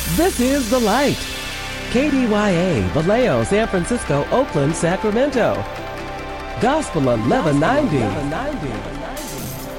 This is The Light. KDYA, Vallejo, San Francisco, Oakland, Sacramento. Gospel 1190.